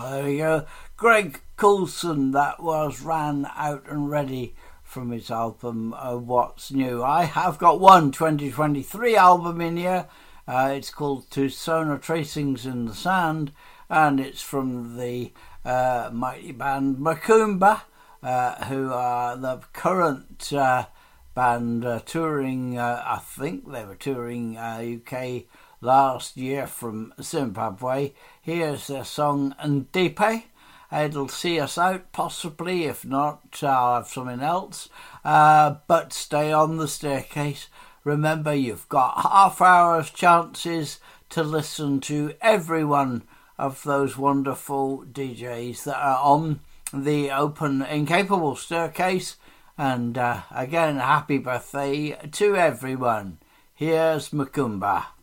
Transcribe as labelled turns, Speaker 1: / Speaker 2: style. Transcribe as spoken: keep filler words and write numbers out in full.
Speaker 1: Oh, there we go. Greg Coulson, that was Ran Out and Ready from his album uh, What's New. I have got one twenty twenty-three album in here. Uh, it's called Tucson Tracings in the Sand, and it's from the uh, mighty band Macumba, uh, who are the current uh, band uh, touring, uh, I think they were touring uh, U K last year from Zimbabwe. Here's their song Ndipe. It'll see us out, possibly. If not, I'll have something else. Uh, but stay on the staircase. Remember, you've got half hour's chances to listen to every one of those wonderful D Js that are on the Open Incapable staircase. And uh, again, happy birthday to everyone. Here's Macumba.